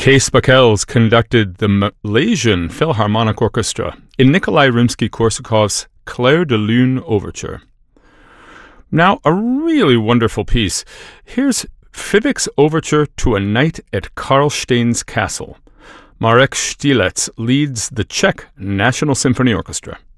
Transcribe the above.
Cees Bakels conducted the Malaysian Philharmonic Orchestra in Nikolai Rimsky-Korsakov's Clair de Lune Overture. Now, a really wonderful piece. Here's Fivik's Overture to a Night at Karlstein's Castle. Marek Stilets leads the Czech National Symphony Orchestra.